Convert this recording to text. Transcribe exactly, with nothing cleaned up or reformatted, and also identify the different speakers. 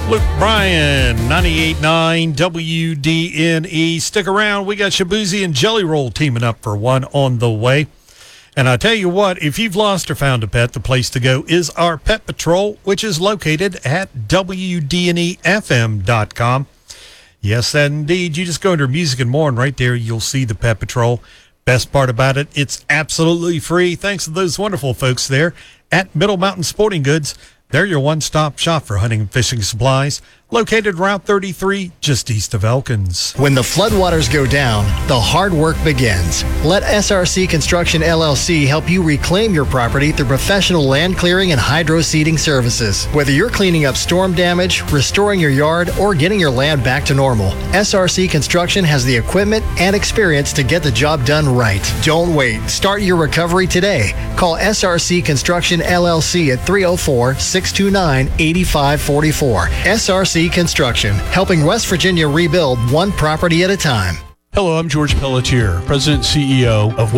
Speaker 1: Luke Bryan, ninety-eight point nine W D N E. Stick around. We got Shaboozey and Jelly Roll teaming up for one on the way. And I tell you what, if you've lost or found a pet, the place to go is our Pet Patrol, which is located at W D N E F M dot com. Yes, indeed. You just go under Music and More, and right there you'll see the Pet Patrol. Best part about it, it's absolutely free. Thanks to those wonderful folks there at Middle Mountain Sporting Goods. They're your one-stop shop for hunting and fishing supplies, located Route thirty-three, just east of Elkins.
Speaker 2: When the floodwaters go down, the hard work begins. Let S R C Construction L L C help you reclaim your property through professional land clearing and hydro seeding services. Whether you're cleaning up storm damage, restoring your yard, or getting your land back to normal, S R C Construction has the equipment and experience to get the job done right. Don't wait. Start your recovery today. Call S R C Construction L L C at three oh four, six two nine, eight five four four. S R C Construction, helping West Virginia rebuild one property at a time.
Speaker 3: Hello, I'm George Pelletier, President and C E O of